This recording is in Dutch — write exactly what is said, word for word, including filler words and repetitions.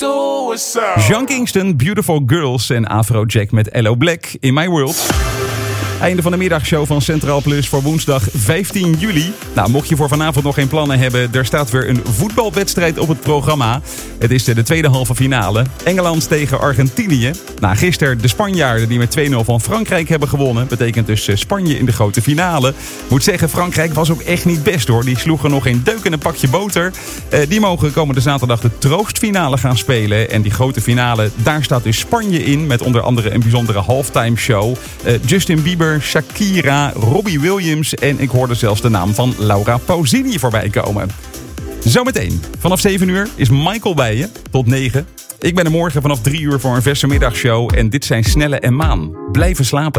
Sean Kingston, Beautiful Girls en Afrojack met Hello Black in My World. Einde van de middagshow van Centraal Plus voor woensdag vijftien juli. Nou, mocht je voor vanavond nog geen plannen hebben, er staat weer een voetbalwedstrijd op het programma. Het is de tweede halve finale. Engeland tegen Argentinië. Nou, gisteren de Spanjaarden die met twee nul van Frankrijk hebben gewonnen. Betekent dus Spanje in de grote finale. Moet zeggen, Frankrijk was ook echt niet best hoor. Die sloegen nog geen deuk in een pakje boter. Uh, die mogen komende zaterdag de troostfinale gaan spelen. En die grote finale, daar staat dus Spanje in. Met onder andere een bijzondere halftime show. Uh, Justin Bieber, Shakira, Robbie Williams en ik hoorde zelfs de naam van Laura Pausini voorbij komen. Zometeen, vanaf zeven uur is Michael bij je, tot negen. Ik ben er morgen vanaf drie uur voor een verse middagshow en dit zijn Snelle en Maan. Blijven slapen.